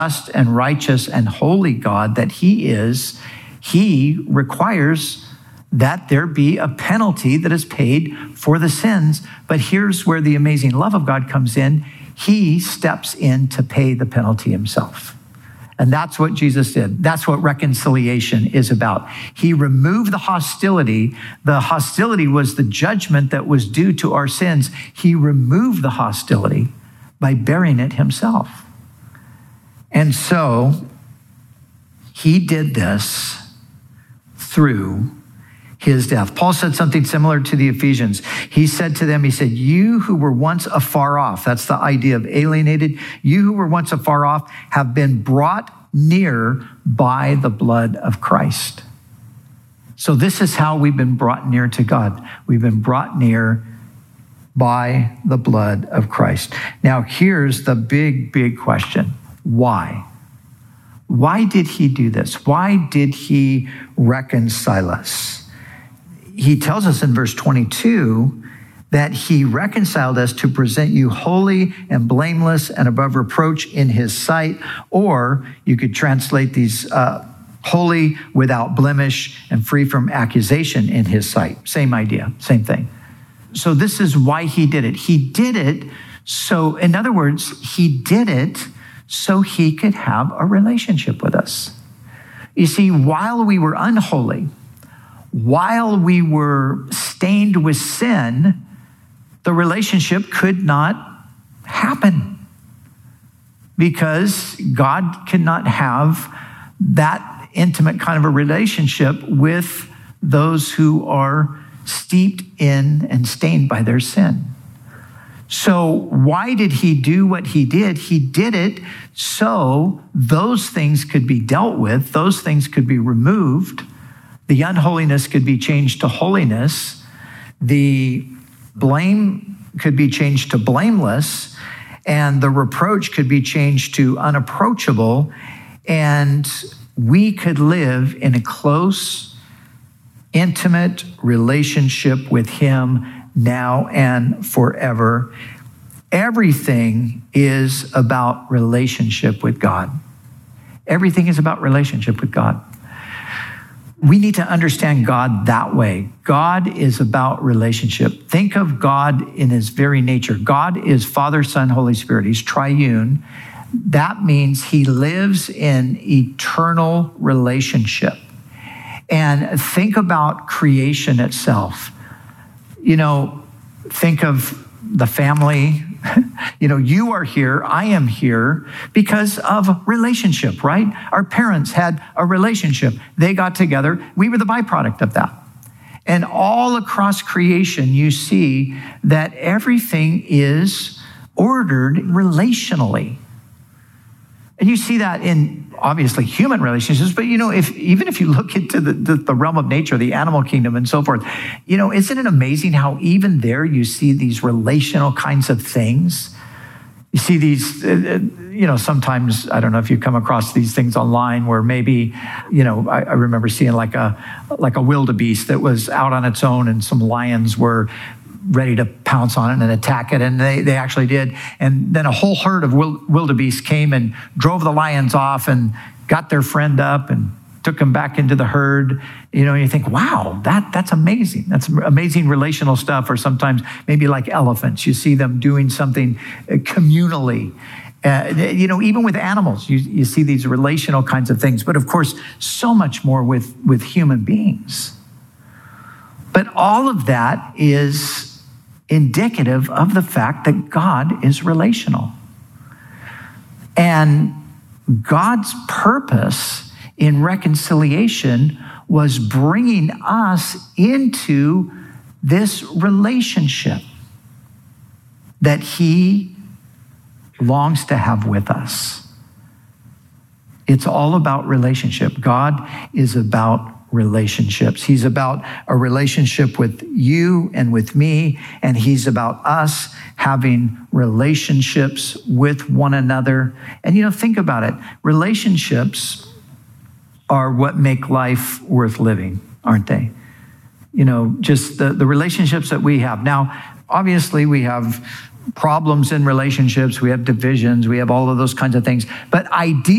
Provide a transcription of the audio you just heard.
just and righteous and holy God that he is, he requires that there be a penalty that is paid for the sins. But here's where the amazing love of God comes in. He steps in to pay the penalty himself. And that's what Jesus did. That's what reconciliation is about. He removed the hostility. The hostility was the judgment that was due to our sins. He removed the hostility by bearing it himself. And so he did this through his death. Paul said something similar to the Ephesians. He said to them, he said, you who were once afar off, that's the idea of alienated, you who were once afar off have been brought near by the blood of Christ. So this is how we've been brought near to God. We've been brought near by the blood of Christ. Now here's the big question. Why? Why did he do this? Why did he reconcile us? He tells us in verse 22 that he reconciled us to present you holy and blameless and above reproach in his sight. Or you could translate these holy, without blemish, and free from accusation in his sight. Same idea, same thing. So this is why he did it. He did it so, in other words, he did it so he could have a relationship with us. You see, while we were unholy, while we were stained with sin, the relationship could not happen because God cannot have that intimate kind of a relationship with those who are steeped in and stained by their sin. So why did he do what he did? He did it so those things could be dealt with, those things could be removed, the unholiness could be changed to holiness, the blame could be changed to blameless, and the reproach could be changed to unapproachable, and we could live in a close, intimate relationship with him now and forever. Everything is about relationship with God. Everything is about relationship with God. We need to understand God that way. God is about relationship. Think of God in his very nature. God is Father, Son, Holy Spirit. He's triune. That means he lives in eternal relationship. And think about creation itself. You know, think of the family. You know, you are here, I am here because of relationship, right? Our parents had a relationship. They got together. We were the byproduct of that. And all across creation, you see that everything is ordered relationally. And you see that in obviously human relationships, but you know, even if you look into the realm of nature, the animal kingdom and so forth, you know, isn't it amazing how even there you see these relational kinds of things? You see these, you know, sometimes, I don't know if you come across these things online where maybe, you know, I remember seeing like a wildebeest that was out on its own and some lions were ready to pounce on it and attack it, and they actually did. And then a whole herd of wildebeest came and drove the lions off and got their friend up and took him back into the herd. You know, and you think, wow, that's amazing. That's amazing relational stuff. Or sometimes maybe like elephants, you see them doing something communally. You know, even with animals, you see these relational kinds of things. But of course, so much more with human beings. But all of that is indicative of the fact that God is relational. And God's purpose in reconciliation was bringing us into this relationship that he longs to have with us. It's all about relationship. God is about relationships. He's about a relationship with you and with me, and he's about us having relationships with one another. And you know, think about it. Relationships are what make life worth living, aren't they? You know, just the relationships that we have. Now, obviously we have problems in relationships, we have divisions, we have all of those kinds of things. But ideally,